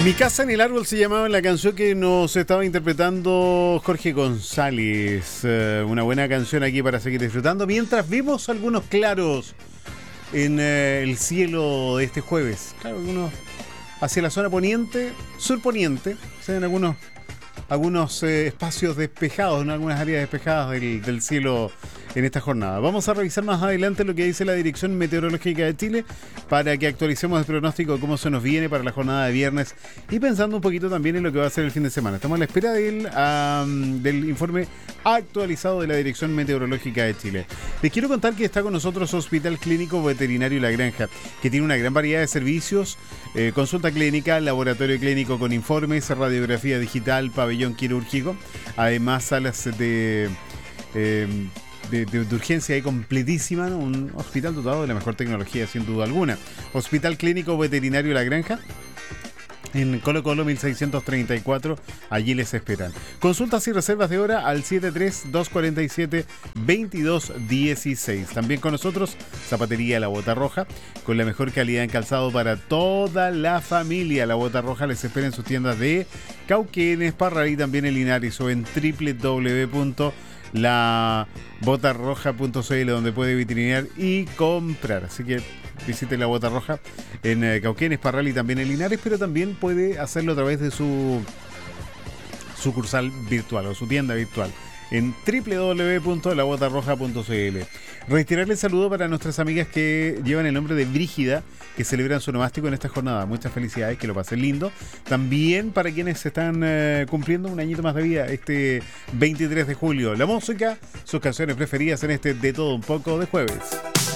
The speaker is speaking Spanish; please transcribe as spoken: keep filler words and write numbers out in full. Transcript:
Mi casa en el árbol se llamaba la canción que nos estaba interpretando Jorge González. Eh, una buena canción aquí para seguir disfrutando. Mientras vimos algunos claros en eh, el cielo de este jueves. Claro, algunos hacia la zona poniente, surponiente. Se ven algunos, algunos eh, espacios despejados, ¿no? Algunas áreas despejadas del, del cielo en esta jornada. Vamos a revisar más adelante lo que dice la Dirección Meteorológica de Chile para que actualicemos el pronóstico de cómo se nos viene para la jornada de viernes y pensando un poquito también en lo que va a ser el fin de semana. Estamos a la espera del, um, del informe actualizado de la Dirección Meteorológica de Chile. Les quiero contar que está con nosotros Hospital Clínico Veterinario La Granja, que tiene una gran variedad de servicios, eh, consulta clínica, laboratorio clínico con informes, radiografía digital, pabellón quirúrgico, además salas de... Eh, De, de, de urgencia ahí completísima, ¿no? Un hospital dotado de la mejor tecnología sin duda alguna. Hospital Clínico Veterinario La Granja en Colo Colo mil seiscientos treinta y cuatro, allí les esperan. Consultas y reservas de hora al siete tres, dos cuatro siete, dos dos uno seis. También con nosotros Zapatería La Bota Roja, con la mejor calidad en calzado para toda la familia. La Bota Roja les espera en sus tiendas de Cauquenes, Parral y también en Linares o en doble u doble u doble u punto la bota roja punto c l, donde puede vitrinear y comprar. Así que visite La Bota Roja en eh, Cauquenes, Parral y también en Linares, pero también puede hacerlo a través de su sucursal virtual o su tienda virtual en doble u doble u doble u punto la bota roja punto c l. Reiterarle el saludo para nuestras amigas que llevan el nombre de Brígida, que celebran su nomástico en esta jornada. Muchas felicidades, que lo pasen lindo. También para quienes están eh, cumpliendo un añito más de vida este veintitrés de julio. La música, sus canciones preferidas en este De Todo Un Poco de jueves.